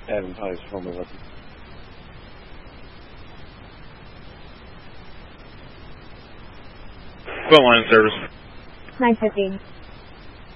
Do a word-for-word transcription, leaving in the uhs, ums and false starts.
Advertise for me. Quit line service. nine fifty.